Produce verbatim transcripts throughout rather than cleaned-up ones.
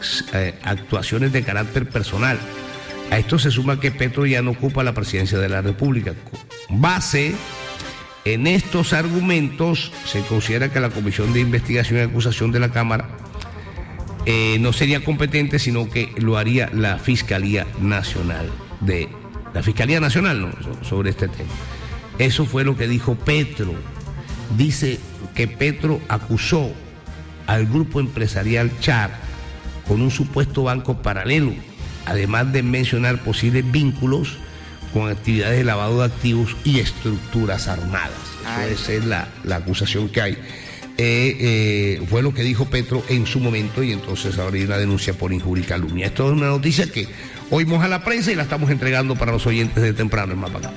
eh, actuaciones de carácter personal. A esto se suma que Petro ya no ocupa la presidencia de la República. Con base en estos argumentos, se considera que la Comisión de Investigación y Acusación de la Cámara eh, no sería competente, sino que lo haría la Fiscalía Nacional de la Fiscalía Nacional, ¿no?, sobre este tema. Eso fue lo que dijo Petro. Dice que Petro acusó al grupo empresarial Char con un supuesto banco paralelo, además de mencionar posibles vínculos con actividades de lavado de activos y estructuras armadas. Ay. Esa es la, la acusación que hay. Eh, eh, fue lo que dijo Petro en su momento, y entonces ahora hay una denuncia por injuria y calumnia. Esto es una noticia que oímos a la prensa y la estamos entregando para los oyentes de temprano en Mapacá.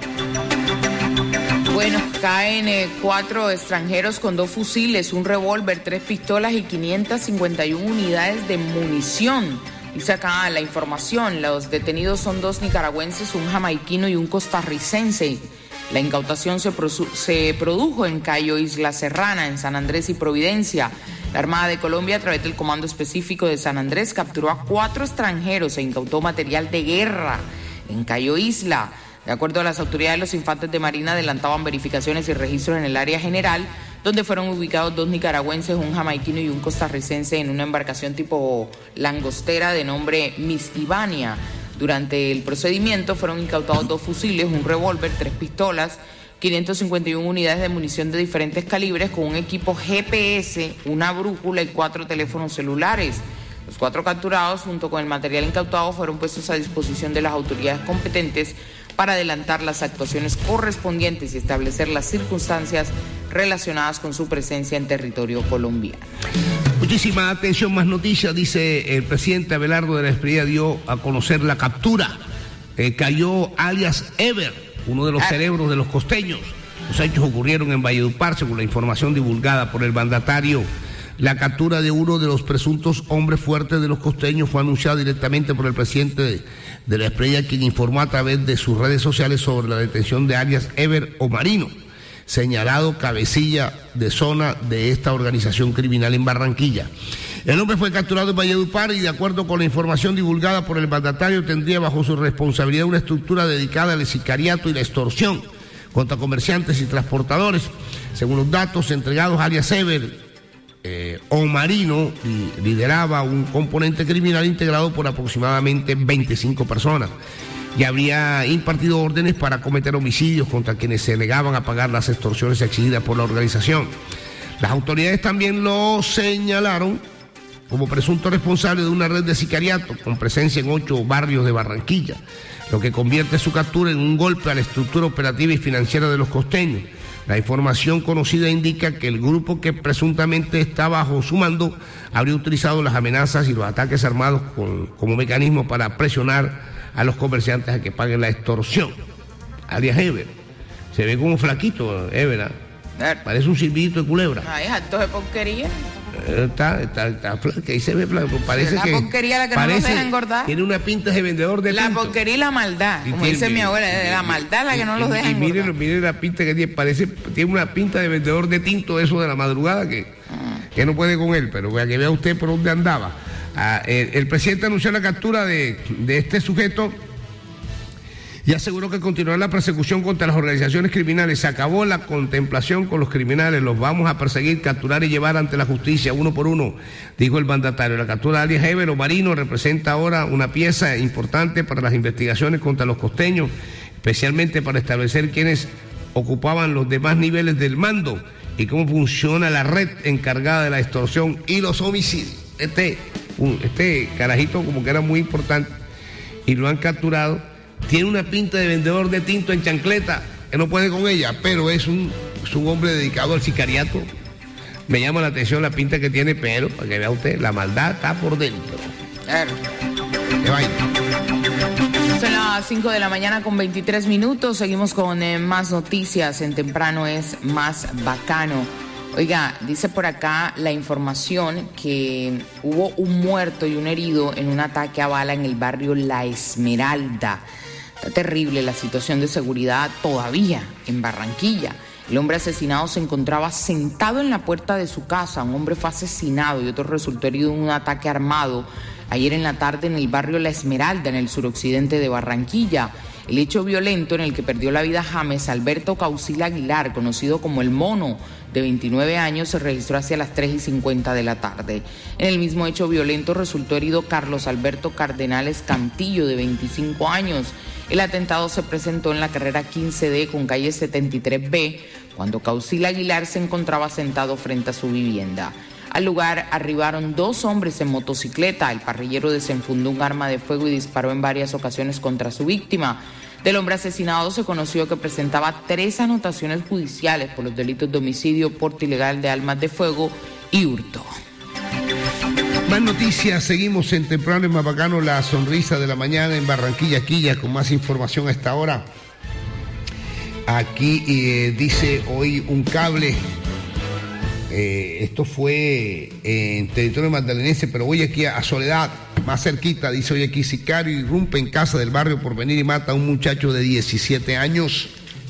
Bueno, caen eh, cuatro extranjeros con dos fusiles, un revólver, tres pistolas y quinientas cincuenta y una unidades de munición. Dice acá la información, los detenidos son dos nicaragüenses, un jamaiquino y un costarricense. La incautación se, produ- se produjo en Cayo Isla Serrana, en San Andrés y Providencia. La Armada de Colombia, a través del Comando Específico de San Andrés, capturó a cuatro extranjeros e incautó material de guerra en Cayo Isla. De acuerdo a las autoridades, los infantes de Marina adelantaban verificaciones y registros en el área general, donde fueron ubicados dos nicaragüenses, un jamaiquino y un costarricense en una embarcación tipo langostera de nombre Miss Ivania. Durante el procedimiento fueron incautados dos fusiles, un revólver, tres pistolas, quinientas cincuenta y una unidades de munición de diferentes calibres con un equipo G P S, una brújula y cuatro teléfonos celulares. Los cuatro capturados, junto con el material incautado, fueron puestos a disposición de las autoridades competentes para adelantar las actuaciones correspondientes y establecer las circunstancias relacionadas con su presencia en territorio colombiano. Muchísima atención, más noticias. Dice el presidente Abelardo de la Espriella dio a conocer la captura. Eh, cayó alias Ever, uno de los ah. cerebros de los costeños. Los hechos ocurrieron en Valledupar, según la información divulgada por el mandatario. La captura de uno de los presuntos hombres fuertes de los costeños fue anunciada directamente por el presidente de, de la Espriella, quien informó a través de sus redes sociales sobre la detención de alias Ever Omarino, señalado cabecilla de zona de esta organización criminal en Barranquilla. El hombre fue capturado en Valledupar y, de acuerdo con la información divulgada por el mandatario, tendría bajo su responsabilidad una estructura dedicada al sicariato y la extorsión contra comerciantes y transportadores. Según los datos entregados, alias Ever Eh, Omarino lideraba un componente criminal integrado por aproximadamente veinticinco personas y habría impartido órdenes para cometer homicidios contra quienes se negaban a pagar las extorsiones exigidas por la organización. Las autoridades también lo señalaron como presunto responsable de una red de sicariato con presencia en ocho barrios de Barranquilla, lo que convierte su captura en un golpe a la estructura operativa y financiera de los costeños. La información conocida indica que el grupo que presuntamente está bajo su mando habría utilizado las amenazas y los ataques armados con, como mecanismo para presionar a los comerciantes a que paguen la extorsión. Alias Ever. Se ve como flaquito, Ever, ¿eh? Parece un silbito de culebra. Ay, alto de porquería. Está, está, está flaca, ahí se ve flaco. Parece la que. La porquería la que parece, no nos deja engordar. Tiene una pinta de vendedor de La tinto. porquería y la maldad. Y como tiene, dice mi abuela, de la maldad la que no los deja y engordar. Mire, mire la pinta que tiene. Parece, tiene una pinta de vendedor de tinto, eso de la madrugada, que, mm. que no puede con él, pero para que vea usted por dónde andaba. Ah, el, el presidente anunció la captura de, de este sujeto y aseguró que continuará la persecución contra las organizaciones criminales. Se acabó la contemplación con los criminales, los vamos a perseguir, capturar y llevar ante la justicia uno por uno, dijo el mandatario. La captura de alias Ever Omarino representa ahora una pieza importante para las investigaciones contra los costeños, especialmente para establecer quiénes ocupaban los demás niveles del mando y cómo funciona la red encargada de la extorsión y los homicidios. Este, este carajito como que era muy importante y lo han capturado. Tiene una pinta de vendedor de tinto en chancleta, que no puede con ella, pero es un, es un hombre dedicado al sicariato. Me llama la atención la pinta que tiene, pero para que vea usted, la maldad está por dentro. Claro. Que vaya. Son las cinco de la mañana con veintitrés minutos. Seguimos con eh, más noticias. En Temprano es más bacano. Oiga, dice por acá la información que hubo un muerto y un herido en un ataque a bala en el barrio La Esmeralda. Está terrible la situación de seguridad todavía en Barranquilla. El hombre asesinado se encontraba sentado en la puerta de su casa. Un hombre fue asesinado y otro resultó herido en un ataque armado ayer en la tarde en el barrio La Esmeralda, en el suroccidente de Barranquilla. El hecho violento en el que perdió la vida James Alberto Causil Aguilar, conocido como El Mono, de veintinueve años, se registró hacia las tres y cincuenta de la tarde. En el mismo hecho violento resultó herido Carlos Alberto Cardenales Cantillo, de veinticinco años. El atentado se presentó en la carrera quince D con calle setenta y tres B, cuando Causil Aguilar se encontraba sentado frente a su vivienda. Al lugar arribaron dos hombres en motocicleta. El parrillero desenfundó un arma de fuego y disparó en varias ocasiones contra su víctima. Del hombre asesinado se conoció que presentaba tres anotaciones judiciales por los delitos de homicidio, porte ilegal de armas de fuego y hurto. Más noticias, seguimos en Temprano y Más Bacano, la sonrisa de la mañana en Barranquilla, Quilla, con más información a esta hora. Aquí eh, dice hoy un cable. Eh, esto fue en territorio magdalenense, pero hoy aquí a Soledad, más cerquita, dice hoy aquí, sicario irrumpe en casa del barrio Porvenir y mata a un muchacho de diecisiete años.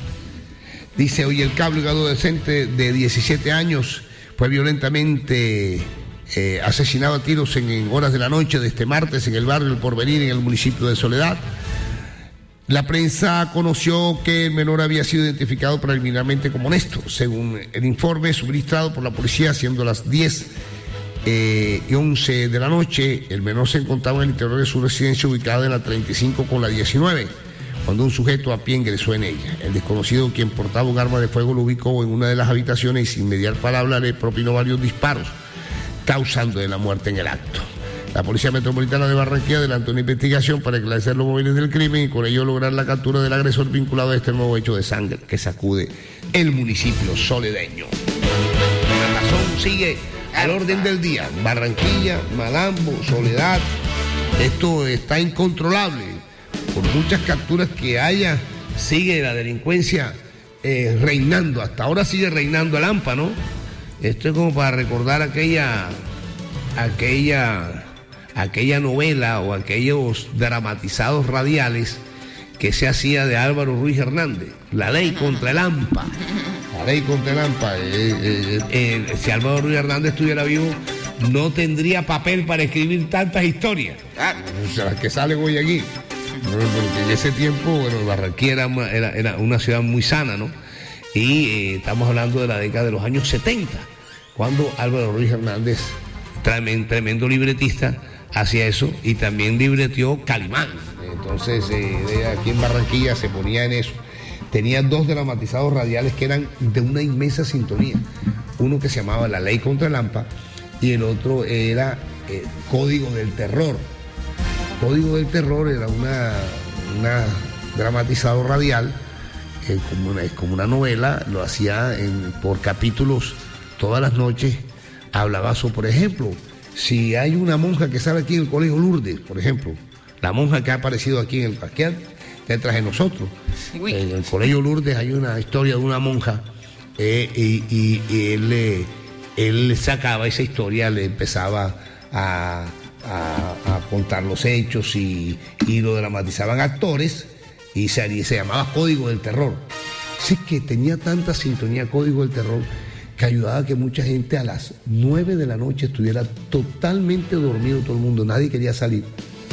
Dice hoy el cable, un adolescente de diecisiete años fue violentamente eh, asesinado a tiros en, en horas de la noche de este martes en el barrio El Porvenir, en el municipio de Soledad. La prensa conoció que el menor había sido identificado preliminarmente como Néstor, según el informe suministrado por la policía, siendo las diez y once de la noche. El menor se encontraba en el interior de su residencia ubicada en la treinta y cinco con la diecinueve, cuando un sujeto a pie ingresó en ella. El desconocido, quien portaba un arma de fuego, lo ubicó en una de las habitaciones y sin mediar palabra le propinó varios disparos, causando la muerte en el acto. La Policía Metropolitana de Barranquilla adelantó una investigación para esclarecer los móviles del crimen y con ello lograr la captura del agresor vinculado a este nuevo hecho de sangre que sacude el municipio soledeño. La razón sigue al orden del día. Barranquilla, Malambo, Soledad, esto está incontrolable. Por muchas capturas que haya, sigue la delincuencia eh, reinando. Hasta ahora sigue reinando el AMPA, ¿no? Esto es como para recordar aquella... aquella... aquella novela o aquellos dramatizados radiales que se hacía de Álvaro Ruiz Hernández, La Ley contra el AMPA. La Ley contra el AMPA. Eh, eh, eh, si Álvaro Ruiz Hernández estuviera vivo, no tendría papel para escribir tantas historias. O sea, las que salen hoy aquí. Porque en ese tiempo, bueno, Barranquilla era, era, era una ciudad muy sana, ¿no? Y eh, estamos hablando de la década de los años setenta, cuando Álvaro Ruiz Hernández, tremendo, tremendo libretista, hacía eso, y también libreteó Calimán. Entonces eh, aquí en Barranquilla se ponía en eso. Tenía dos dramatizados radiales que eran de una inmensa sintonía. Uno que se llamaba La Ley contra el AMPA y el otro era eh, Código del Terror. Código del Terror era una, una dramatizado radial, eh, como, una, como una novela, lo hacía en, por capítulos todas las noches. Hablaba sobre, por ejemplo, si hay una monja que sale aquí en el Colegio Lourdes, por ejemplo, la monja que ha aparecido aquí en el parqueado, detrás de nosotros. Uy. En el Colegio Lourdes hay una historia de una monja eh, y, y, y él, eh, él sacaba esa historia, le empezaba a, a, a contar los hechos y, y lo dramatizaban actores y se, se llamaba Código del Terror. Así que tenía tanta sintonía Código del Terror que ayudaba a que mucha gente a las nueve de la noche estuviera totalmente dormido todo el mundo, nadie quería salir.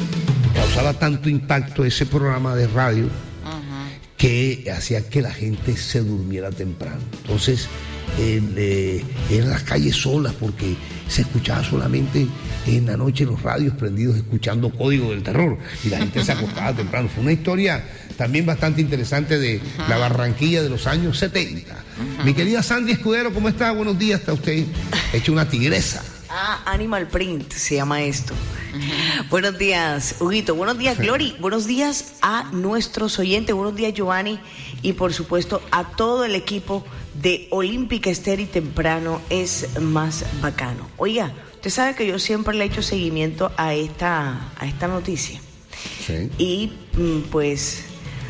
Causaba tanto impacto ese programa de radio uh-huh. que hacía que la gente se durmiera temprano. Entonces, eh, eh, eran las calles solas porque se escuchaba solamente en la noche los radios prendidos escuchando Código del Terror y la gente se acostaba temprano. Fue una historia también bastante interesante de uh-huh. la Barranquilla de los años setenta. Uh-huh. Mi querida Sandy Escudero, ¿cómo está? Buenos días, está usted hecha una tigresa. Ah, Animal Print se llama esto. Uh-huh. Buenos días, Huguito. Buenos días, Glory. Buenos días a nuestros oyentes. Buenos días, Giovanni. Y por supuesto a todo el equipo de Olímpica Estéreo y Temprano es Más Bacano. Oiga, usted sabe que yo siempre le he hecho seguimiento a esta, a esta noticia. Sí. Y pues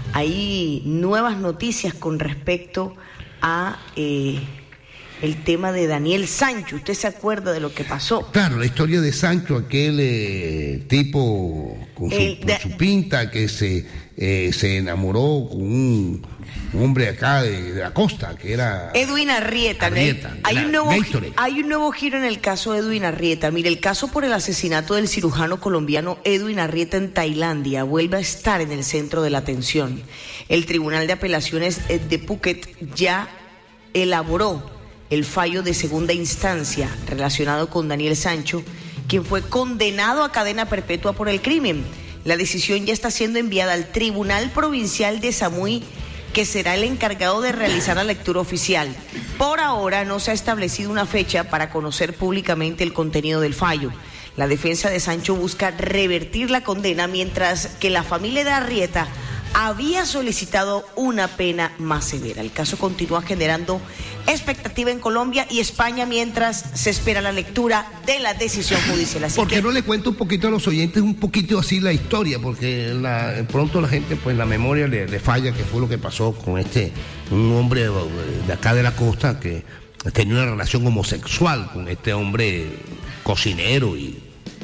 hay nuevas noticias con respecto a... Eh, el tema de Daniel Sancho. ¿Usted se acuerda de lo que pasó? Claro, la historia de Sancho, aquel eh, tipo con su, El, de, con su pinta, que se, eh, se enamoró con un, un hombre acá de, de la costa, que era... Edwin Arrieta. Arrieta hay, un nuevo, Gatorade. hay un nuevo giro en el caso de Edwin Arrieta. Mire, el caso por el asesinato del cirujano colombiano Edwin Arrieta en Tailandia vuelve a estar en el centro de la atención. El Tribunal de Apelaciones de Phuket ya elaboró el fallo de segunda instancia relacionado con Daniel Sancho, quien fue condenado a cadena perpetua por el crimen. La decisión ya está siendo enviada al Tribunal Provincial de Samui, que será el encargado de realizar la lectura oficial. Por ahora no se ha establecido una fecha para conocer públicamente el contenido del fallo. La defensa de Sancho busca revertir la condena, mientras que la familia de Arrieta había solicitado una pena más severa. El caso continúa generando expectativa en Colombia y España mientras se espera la lectura de la decisión judicial. Así ¿Por qué que... no le cuento un poquito a los oyentes, un poquito así la historia? Porque la, pronto la gente, pues la memoria le, le falla, que fue lo que pasó con este, un hombre de acá de la costa que tenía una relación homosexual con este hombre cocinero y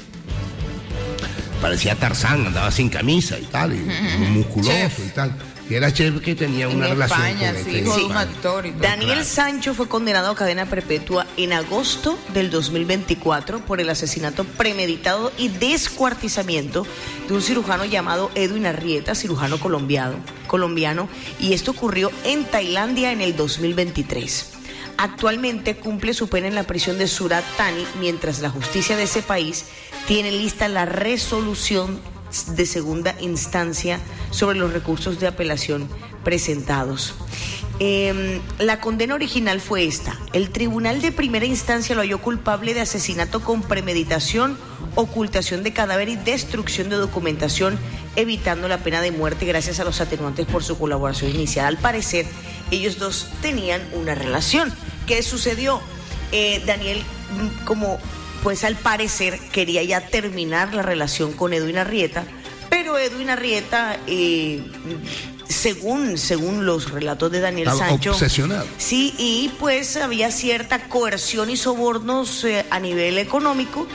parecía Tarzán, andaba sin camisa y tal, y muy musculoso chef. y tal. Que era chef, que tenía una en relación España, con sí, este hijo de un actor y todo. Daniel claro. Sancho fue condenado a cadena perpetua en agosto del dos mil veinticuatro por el asesinato premeditado y descuartizamiento de un cirujano llamado Edwin Arrieta, cirujano colombiano, colombiano, y esto ocurrió en Tailandia en el dos mil veintitrés. Actualmente cumple su pena en la prisión de Surat Thani, mientras la justicia de ese país tiene lista la resolución de segunda instancia sobre los recursos de apelación presentados. Eh, la condena original fue esta. El tribunal de primera instancia lo halló culpable de asesinato con premeditación, ocultación de cadáver y destrucción de documentación, evitando la pena de muerte gracias a los atenuantes por su colaboración inicial. Al parecer, ellos dos tenían una relación. ¿Qué sucedió? Eh, Daniel, como pues al parecer quería ya terminar la relación con Edwin Arrieta, pero Edwin Arrieta, eh, según, según los relatos de Daniel Estaba Sancho, obsesionado. Sí, y pues había cierta coerción y sobornos eh, a nivel económico.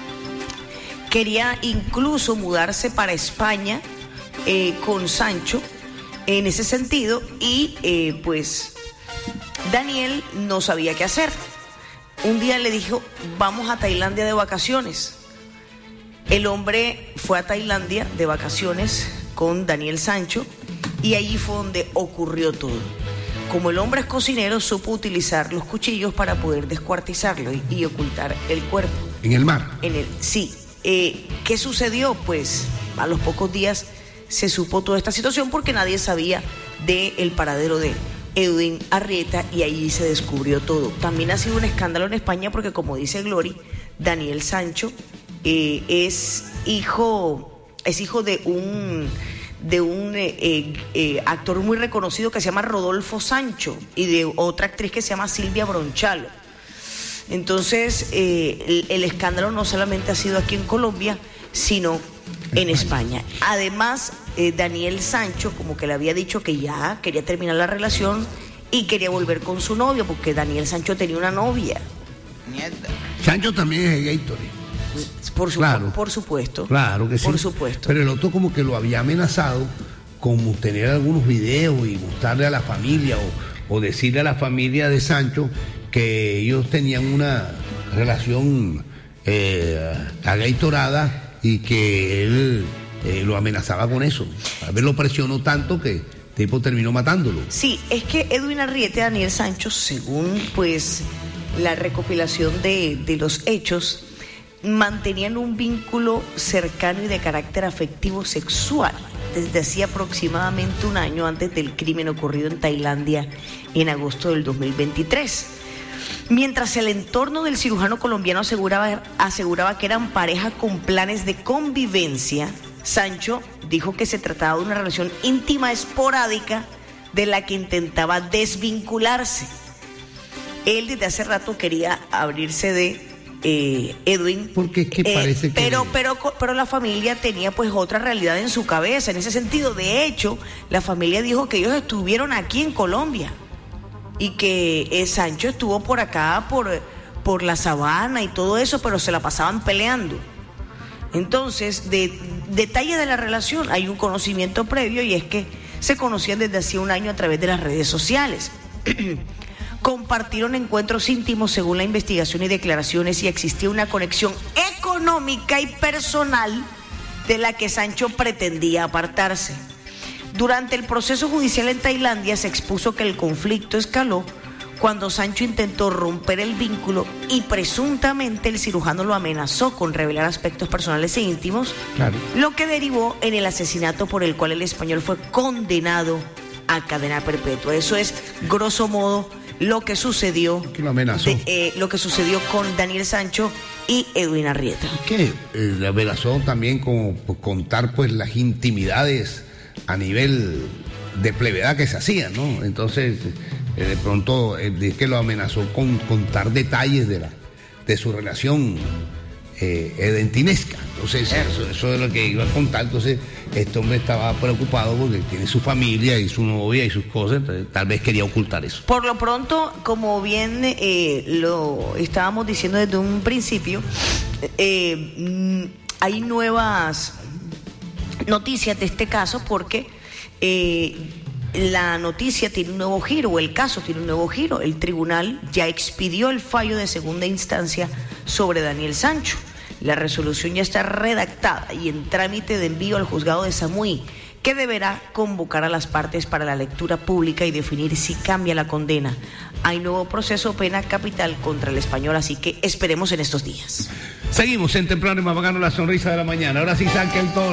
Quería incluso mudarse para España eh, con Sancho en ese sentido, y eh, pues Daniel no sabía qué hacer. Un día le dijo, vamos a Tailandia de vacaciones. El hombre fue a Tailandia de vacaciones con Daniel Sancho, y allí fue donde ocurrió todo. Como el hombre es cocinero, supo utilizar los cuchillos para poder descuartizarlo y, y ocultar el cuerpo. ¿En el mar? En el, sí. Eh, ¿Qué sucedió? Pues a los pocos días se supo toda esta situación porque nadie sabía del paradero de Edwin Arrieta, y ahí se descubrió todo. También ha sido un escándalo en España porque, como dice Glory, Daniel Sancho eh, es hijo es hijo de un de un eh, eh, eh, actor muy reconocido que se llama Rodolfo Sancho, y de otra actriz que se llama Silvia Bronchalo. Entonces eh, el, el escándalo no solamente ha sido aquí en Colombia, sino en España. Además, eh, Daniel Sancho como que le había dicho que ya quería terminar la relación y quería volver con su novio, porque Daniel Sancho tenía una novia. Mierda. Sancho también es el Gatorade. Por, su, Claro. por supuesto. Claro que sí. Por supuesto. Pero el otro como que lo había amenazado con tener algunos videos y mostrarle a la familia o, o decirle a la familia de Sancho que ellos tenían una relación eh, agaitorada y que él eh, lo amenazaba con eso. A ver, lo presionó tanto que el tipo terminó matándolo. Sí, es que Edwin Arrieta y Daniel Sancho, según pues la recopilación de, de los hechos, mantenían un vínculo cercano y de carácter afectivo sexual desde hacía aproximadamente un año antes del crimen ocurrido en Tailandia en agosto del dos mil veintitrés. Mientras el entorno del cirujano colombiano aseguraba, aseguraba que eran pareja con planes de convivencia, Sancho dijo que se trataba de una relación íntima esporádica de la que intentaba desvincularse. Él desde hace rato quería abrirse de eh, Edwin. Porque es que parece eh, que... Pero, pero, pero la familia tenía pues otra realidad en su cabeza, en ese sentido. De hecho, la familia dijo que ellos estuvieron aquí en Colombia y que eh, Sancho estuvo por acá, por, por la sabana y todo eso, pero se la pasaban peleando. Entonces, de detalle de la relación, hay un conocimiento previo y es que se conocían desde hacía un año a través de las redes sociales. Compartieron encuentros íntimos según la investigación y declaraciones y existía una conexión económica y personal de la que Sancho pretendía apartarse. Durante el proceso judicial en Tailandia se expuso que el conflicto escaló cuando Sancho intentó romper el vínculo y presuntamente el cirujano lo amenazó con revelar aspectos personales e íntimos, claro, lo que derivó en el asesinato por el cual el español fue condenado a cadena perpetua. Eso es, grosso modo, lo que sucedió, que lo amenazó. De, eh, lo que sucedió con Daniel Sancho y Edwin Arrieta. Que eh, le amenazó también con pues, contar pues las intimidades a nivel de plevedad que se hacían, ¿no? Entonces eh, de pronto eh, que lo amenazó con contar detalles de la de su relación eh, edentinesca. Entonces eso, eso es lo que iba a contar. Entonces este hombre estaba preocupado porque tiene su familia y su novia y sus cosas, entonces tal vez quería ocultar eso. Por lo pronto, como bien eh, lo estábamos diciendo desde un principio, eh, hay nuevas noticias de este caso porque eh, la noticia tiene un nuevo giro, o el caso tiene un nuevo giro. El tribunal ya expidió el fallo de segunda instancia sobre Daniel Sancho. La resolución ya está redactada y en trámite de envío al juzgado de Samui, que deberá convocar a las partes para la lectura pública y definir si cambia la condena. Hay nuevo proceso pena capital contra el español, así que esperemos en estos días. Seguimos en Temprano y más bacano, la sonrisa de la mañana. Ahora sí saque el todo.